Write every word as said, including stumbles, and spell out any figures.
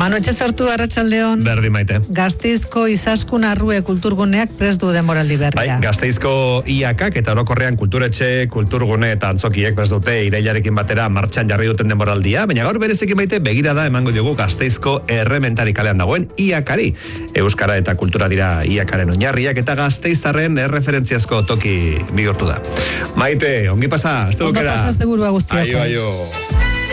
Manu Etxezartu, arratsaldeon. Berdi maite. Gasteizko Izaskun Arrue kulturguneak prest du denboraldi berria. Bai, Gasteizko I A Kak eta orokorrean kulturetxe, kulturgune eta antzokiek prest dute irailarekin batera martxan jarri duten denboraldia, baina gaur berezekin maite begirada emango diogu Gasteizko Errementari kalean dagoen I A Kari. Euskara eta kultura dira I A Karen oinarriak eta Gasteiztarren erreferentziazko toki bihurtu da. Maite, ongi pasa, azte Ondo bukera. pasa, azte burua guztiak. Aio, aio.